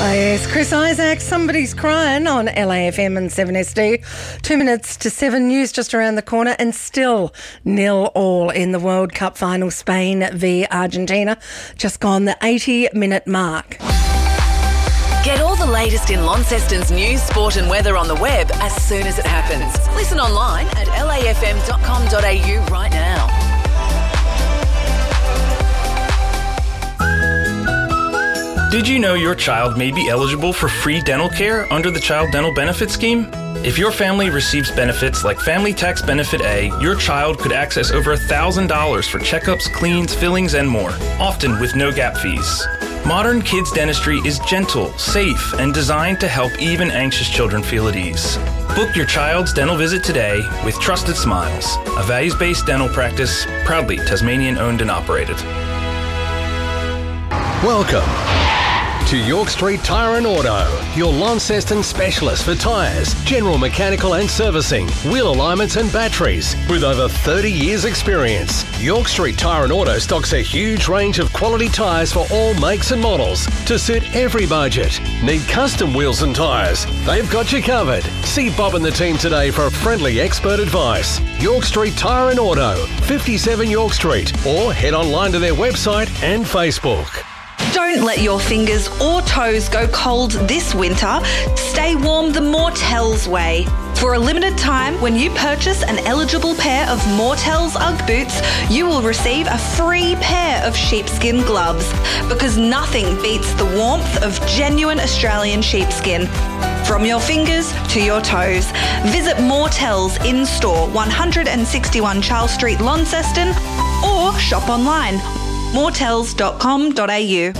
Oh yes, Chris Isaac, somebody's crying on LAFM and 7SD. 2 minutes to 7, news just around the corner, and still 0-0 in the World Cup final. Spain v Argentina, just gone the 80-minute mark. Get all the latest in Launceston's news, sport and weather on the web as soon as it happens. Listen online at lafm.com.au right now. Did you know your child may be eligible for free dental care under the Child Dental Benefit Scheme? If your family receives benefits like Family Tax Benefit A, your child could access over $1,000 for checkups, cleans, fillings, and more, often with no gap fees. Modern kids dentistry is gentle, safe, and designed to help even anxious children feel at ease. Book your child's dental visit today with Trusted Smiles, a values-based dental practice proudly Tasmanian owned and operated. Welcome to York Street Tyre and Auto, your Launceston specialist for tyres, general mechanical and servicing, wheel alignments and batteries. With over 30 years experience, York Street Tyre and Auto stocks a huge range of quality tyres for all makes and models to suit every budget. Need custom wheels and tyres? They've got you covered. See Bob and the team today for friendly expert advice. York Street Tyre and Auto, 57 York Street, or head online to their website and Facebook. Don't let your fingers or toes go cold this winter. Stay warm the Mortels way. For a limited time, when you purchase an eligible pair of Mortels Ugg boots, you will receive a free pair of sheepskin gloves, because nothing beats the warmth of genuine Australian sheepskin. From your fingers to your toes. Visit Mortels in store, 161 Charles Street, Launceston, or shop online. mortels.com.au.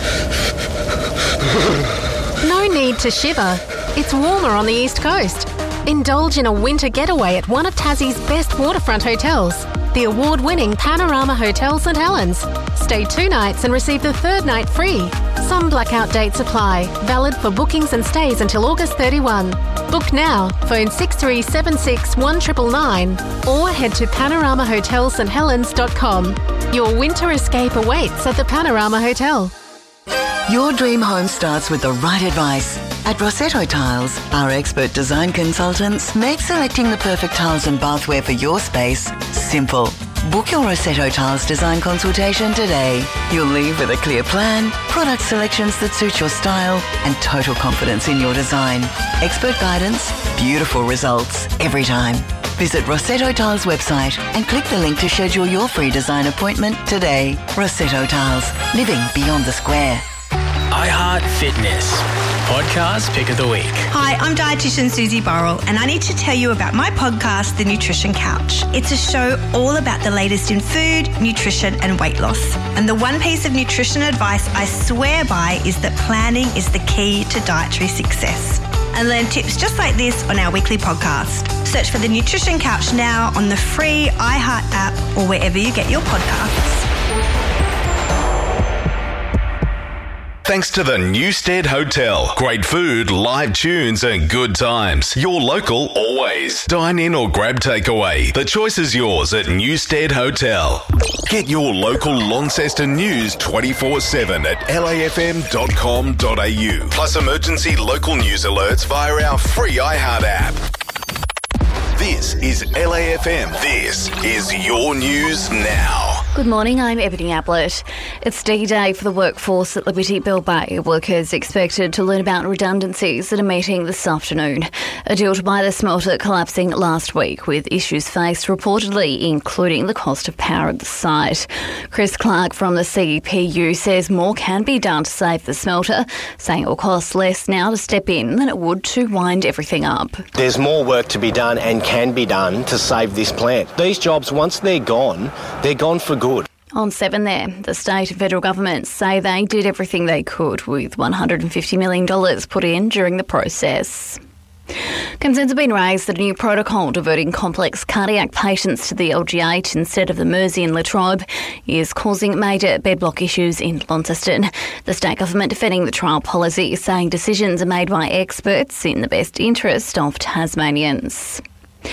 No need to shiver. It's warmer on the East Coast. Indulge in a winter getaway at one of Tassie's best waterfront hotels, the award-winning Panorama Hotel St Helens. Stay 2 nights and receive the 3rd night free. Some blackout dates apply. Valid for bookings and stays until August 31. Book now. Phone 6376 1999 or head to panoramahotelssthelens.com. Your winter escape awaits at the Panorama Hotel. Your dream home starts with the right advice. At Rossetto Tiles, our expert design consultants make selecting the perfect tiles and bathware for your space simple. Book your Rossetto Tiles design consultation today. You'll leave with a clear plan, product selections that suit your style, and total confidence in your design. Expert guidance, beautiful results every time. Visit Rossetto Tiles website and click the link to schedule your free design appointment today. Rossetto Tiles, living beyond the square. iHeart Fitness, podcast pick of the week. Hi, I'm dietitian Susie Burrell, and I need to tell you about my podcast, The Nutrition Couch. It's a show all about the latest in food, nutrition and weight loss. And the one piece of nutrition advice I swear by is that planning is the key to dietary success. And learn tips just like this on our weekly podcast. Search for The Nutrition Couch now on the free iHeart app or wherever you get your podcasts. Thanks to the Newstead Hotel. Great food, live tunes and good times. Your local always. Dine in or grab takeaway. The choice is yours at Newstead Hotel. Get your local Launceston news 24/7 at lafm.com.au. Plus emergency local news alerts via our free iHeart app. This is LAFM. This is your news now. Good morning, I'm Ebony Ablett. It's D-Day for the workforce at Liberty Bell Bay. Workers expected to learn about redundancies at a meeting this afternoon. A deal to buy the smelter collapsing last week, with issues faced reportedly including the cost of power at the site. Chris Clark from the CEPU says more can be done to save the smelter, saying it will cost less now to step in than it would to wind everything up. There's more work to be done and can be done to save this plant. These jobs, once they're gone for good. On 7 there, the state and federal governments say they did everything they could, with $150 million put in during the process. Concerns have been raised that a new protocol diverting complex cardiac patients to the LG8 instead of the Mersey and Latrobe is causing major bed block issues in Launceston. The state government defending the trial policy, saying decisions are made by experts in the best interest of Tasmanians.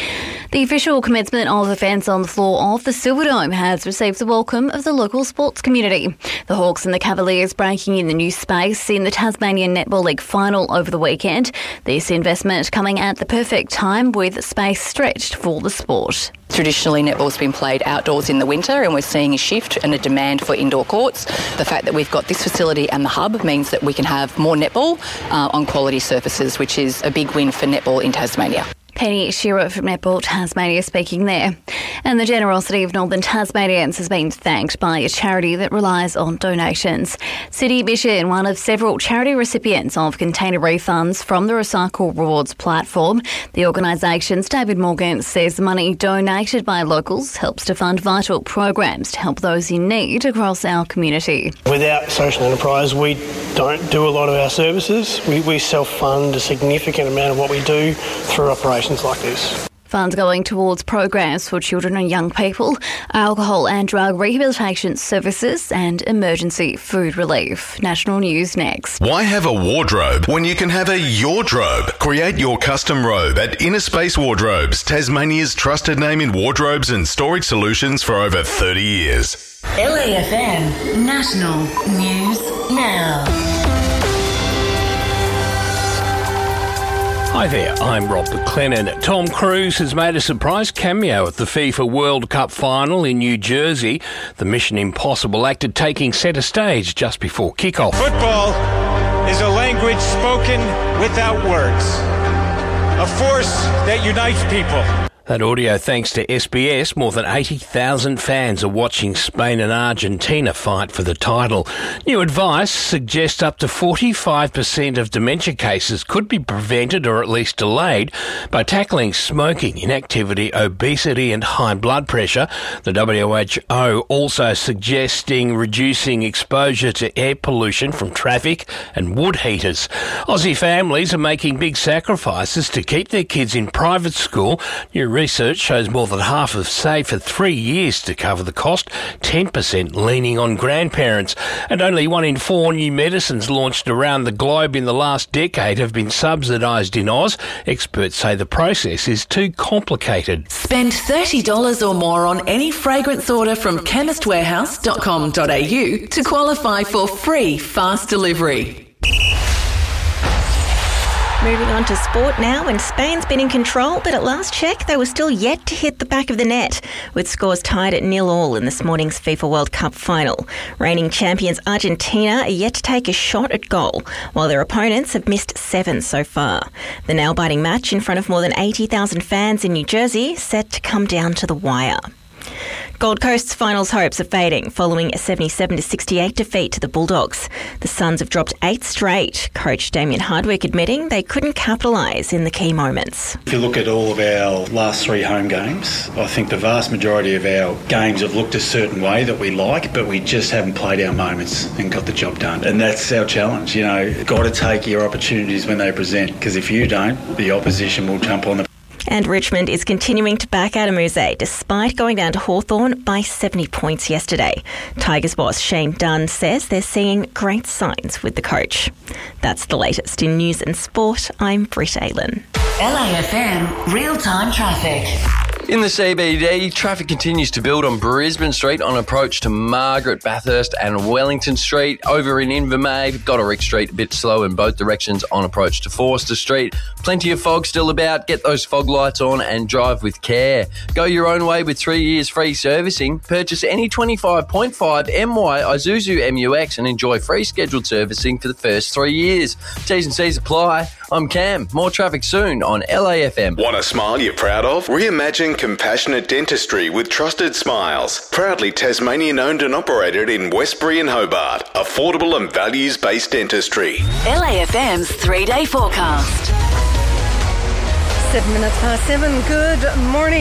The official commencement of events on the floor of the Silverdome has received the welcome of the local sports community. The Hawks and the Cavaliers breaking in the new space in the Tasmanian Netball League final over the weekend. This investment coming at the perfect time with space stretched for the sport. Traditionally, netball's been played outdoors in the winter, and we're seeing a shift and a demand for indoor courts. The fact that we've got this facility and the hub means that we can have more netball on quality surfaces, which is a big win for netball in Tasmania. Penny Shearer from Netball Tasmania speaking there. And the generosity of Northern Tasmanians has been thanked by a charity that relies on donations. City Mission, one of several charity recipients of container refunds from the Recycle Rewards platform. The organisation's David Morgan says the money donated by locals helps to fund vital programs to help those in need across our community. Without social enterprise, we don't do a lot of our services. We self-fund a significant amount of what we do through operations like this. Funds going towards programs for children and young people, alcohol and drug rehabilitation services and emergency food relief. National News next. Why have a wardrobe when you can have a yardrobe? Create your custom robe at Inner Space Wardrobes, Tasmania's trusted name in wardrobes and storage solutions for over 30 years. LAFM National News Now. Hi there, I'm Rob McLennan. Tom Cruise has made a surprise cameo at the FIFA World Cup final in New Jersey. The Mission Impossible actor taking centre stage just before kick-off. Football is a language spoken without words, a force that unites people. That audio thanks to SBS. More than 80,000 fans are watching Spain and Argentina fight for the title. New advice suggests up to 45% of dementia cases could be prevented or at least delayed by tackling smoking, inactivity, obesity and high blood pressure. The WHO also suggesting reducing exposure to air pollution from traffic and wood heaters. Aussie families are making big sacrifices to keep their kids in private school. New research shows more than half have saved for 3 years to cover the cost, 10% leaning on grandparents. And only 1 in 4 new medicines launched around the globe in the last decade have been subsidised in Oz. Experts say the process is too complicated. Spend $30 or more on any fragrance order from chemistwarehouse.com.au to qualify for free fast delivery. Moving on to sport now, and Spain's been in control, but at last check, they were still yet to hit the back of the net, with scores tied at 0-0 in this morning's FIFA World Cup final. Reigning champions Argentina are yet to take a shot at goal, while their opponents have missed 7 so far. The nail-biting match in front of more than 80,000 fans in New Jersey set to come down to the wire. Gold Coast's finals hopes are fading following a 77-68 defeat to the Bulldogs. The Suns have dropped 8 straight, coach Damien Hardwick admitting they couldn't capitalise in the key moments. If you look at all of our last 3 home games, I think the vast majority of our games have looked a certain way that we like, but we just haven't played our moments and got the job done. And that's our challenge, got to take your opportunities when they present, because if you don't, the opposition will jump on the. And Richmond is continuing to back Adamuse despite going down to Hawthorn by 70 points yesterday. Tigers boss Shane Dunn says they're seeing great signs with the coach. That's the latest in news and sport. I'm Britt Aylen. LAFM real-time traffic. In the CBD, traffic continues to build on Brisbane Street on approach to Margaret, Bathurst and Wellington Street. Over in Invermay, Goderich Street a bit slow in both directions on approach to Forster Street. Plenty of fog still about. Get those fog lights on and drive with care. Go your own way with 3 years free servicing. Purchase any 25.5 MY Isuzu MUX and enjoy free scheduled servicing for the first 3 years. T's and C's apply. I'm Cam. More traffic soon on LAFM. Want a smile you're proud of? Reimagine compassionate dentistry with Trusted Smiles. Proudly Tasmanian owned and operated in Westbury and Hobart. Affordable and values-based dentistry. LAFM's 3-day forecast. 7 minutes past 7. Good morning.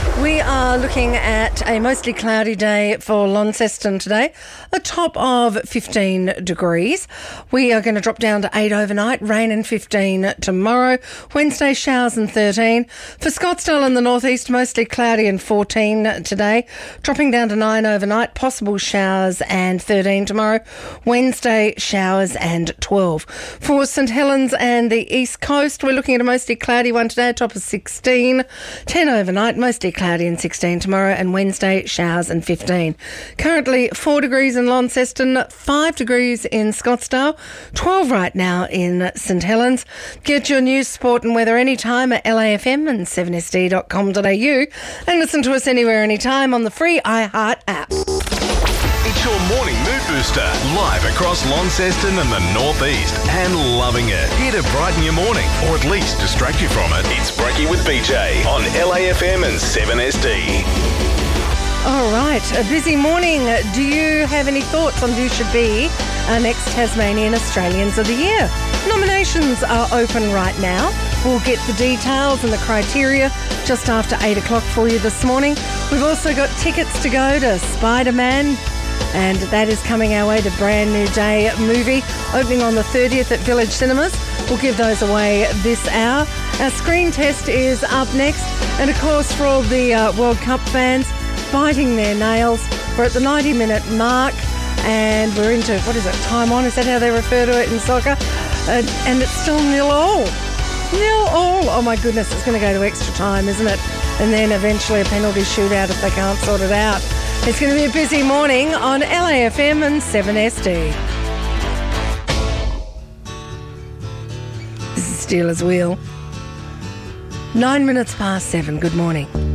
We are looking at a mostly cloudy day for Launceston today, a top of 15 degrees. We are going to drop down to 8 overnight, rain and 15 tomorrow. Wednesday, showers and 13. For Scottsdale in the northeast, mostly cloudy and 14 today, dropping down to 9 overnight, possible showers and 13 tomorrow. Wednesday, showers and 12. For St Helens and the east coast, we're looking at a mostly cloudy one today, top of 16. 10 overnight, mostly cloudy and 16 tomorrow, and Wednesday showers and 15. Currently 4 degrees in Launceston, 5 degrees in Scottsdale, 12 right now in St Helens. Get your news, sport and weather anytime at LAFM and 7sd.com.au and listen to us anywhere anytime on the free iHeart app. It's your morning mood booster, live across Launceston and the northeast, and loving it. Here to brighten your morning, or at least distract you from it. It's Brekkie with BJ on LAFM and 7SD. All right, a busy morning. Do you have any thoughts on who should be our next Tasmanian Australians of the Year? Nominations are open right now. We'll get the details and the criteria just after 8 o'clock for you this morning. We've also got tickets to go to Spider-Man, and that is coming our way, the Brand New Day movie, opening on the 30th at Village Cinemas. We'll give those away this hour. Our screen test is up next. And, of course, for all the World Cup fans, biting their nails. We're at the 90-minute mark, and we're into, time on? Is that how they refer to it in soccer? And it's still 0-0. 0-0. Oh, my goodness, it's going to go to extra time, isn't it? And then eventually a penalty shootout if they can't sort it out. It's going to be a busy morning on LAFM and 7SD. This is Steelers Wheel. 9 minutes past 7. Good morning.